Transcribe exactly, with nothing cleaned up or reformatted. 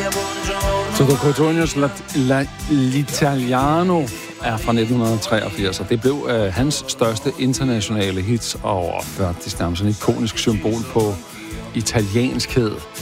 Toto Cutugnos La, La, L'Italiano er fra nitten treogfirs, og det blev øh, hans største internationale hits, og faktisk nærmest en ikonisk symbol på italienskhed.